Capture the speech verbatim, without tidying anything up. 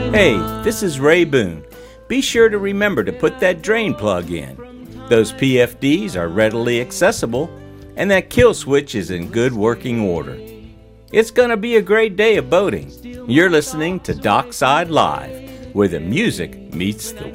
Hey, this is Ray Boone. Be sure to remember to put that drain plug in. Those P F Ds are readily accessible, and that kill switch is in good working order. It's going to be a great day of boating. You're listening to Dockside Live, where the music meets the